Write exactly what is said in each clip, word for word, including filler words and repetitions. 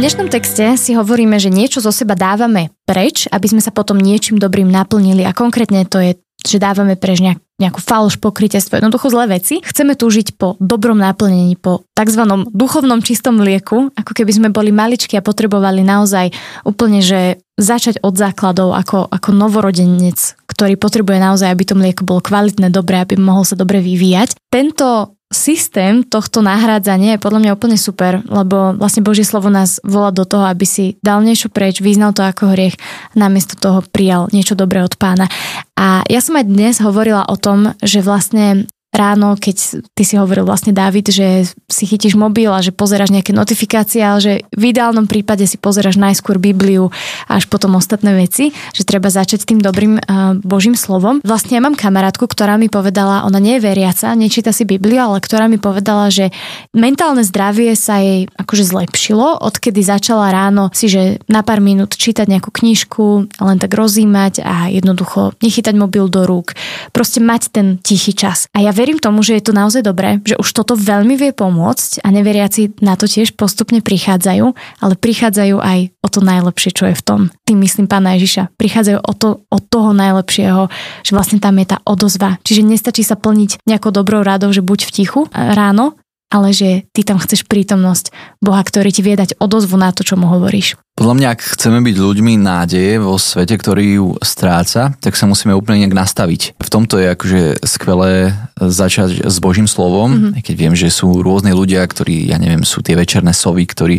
dnešnom texte si hovoríme, že niečo zo seba dávame preč, aby sme sa potom niečím dobrým naplnili a konkrétne to je, že dávame preč nejak, nejakú faloš, pokrytectvo, jednoducho zlé veci. Chceme túžiť po dobrom naplnení, po takzvanom duchovnom čistom lieku, ako keby sme boli maličky a potrebovali naozaj úplne, že začať od základov ako, ako novorodenec, ktorý potrebuje naozaj, aby to mlieko bolo kvalitné, dobré, aby mohol sa dobre vyvíjať. Tento systém tohto nahrádzania je podľa mňa úplne super, lebo vlastne Božie slovo nás volá do toho, aby si dal niečo preč, vyznal to ako hriech, namiesto toho prijal niečo dobré od Pána. A ja som aj dnes hovorila o tom, že vlastne ráno, keď ty si hovoril vlastne Dávid, že si chytíš mobil a že pozeráš nejaké notifikácie, ale že v ideálnom prípade si pozeráš najskôr Bibliu a až potom ostatné veci, že treba začať tým dobrým uh, Božím slovom. Vlastne ja mám kamarátku, ktorá mi povedala, ona nie je veriaca, nečíta si Bibliu, ale ktorá mi povedala, že mentálne zdravie sa jej akože zlepšilo, odkedy začala ráno si, že na pár minút čítať nejakú knižku, len tak rozímať a jednoducho nechytať mobil do rúk. Proste mať ten tichý čas. A ja verím tomu, že je to naozaj dobré, že už toto veľmi vie pomôcť a neveriaci na to tiež postupne prichádzajú, ale prichádzajú aj o to najlepšie, čo je v tom. Tým myslím Pána Ježiša. Prichádzajú o to, od toho najlepšieho, že vlastne tam je tá odozva. Čiže nestačí sa plniť nejakou dobrou radou, že buď v tichu ráno, ale že ty tam chceš prítomnosť Boha, ktorý ti vie dať odozvu na to, čo mu hovoríš. Podľa mňa, ak chceme byť ľuďmi nádeje vo svete, ktorý ju stráca, tak sa musíme úplne nejak nastaviť. V tomto je akože skvelé začať s Božím slovom, mm-hmm. keď viem, že sú rôzne ľudia, ktorí, ja neviem, sú tie večerné sovy, ktorí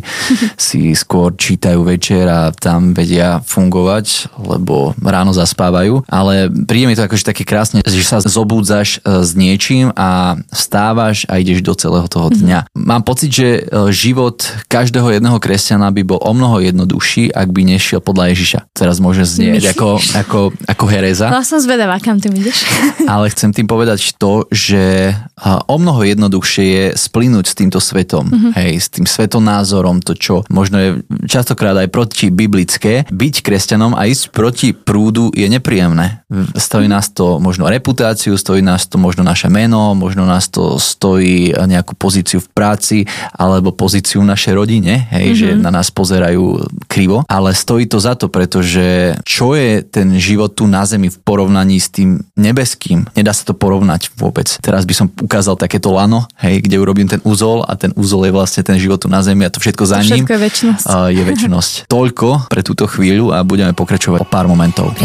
si skôr čítajú večer a tam vedia fungovať, lebo ráno zaspávajú. Ale príde mi to akože také krásne, že sa zobúdzaš s niečím a vstávaš a ideš do celého toho dňa. Mm-hmm. Mám pocit, že život každého jedného kresťana by bol o mnoho jedno duši, ak by nešiel podľa Ježiša. Teraz môže znieť ako, ako, ako hereza. No som zvedavá, kam ty ideš. Ale chcem tým povedať to, že o mnoho jednoduchšie je splynúť s týmto svetom. Mm-hmm. Hej, s tým svetonázorom, to čo možno je častokrát aj proti biblické. Byť kresťanom a ísť proti prúdu je nepríjemné. Stojí nás to možno reputáciu, stojí nás to možno naše meno, možno nás to stojí nejakú pozíciu v práci alebo pozíciu v našej rodine, hej, mm-hmm. že na nás pozerajú krivo, ale stojí to za to, pretože čo je ten život tu na zemi v porovnaní s tým nebeským? Nedá sa to porovnať vôbec. Teraz by som ukázal takéto lano, hej, kde urobím ten úzol a ten úzol je vlastne ten život tu na zemi a to všetko za to ním všetko je večnosť. je večnosť. Toľko pre túto chvíľu a budeme pokračovať o pár momentov.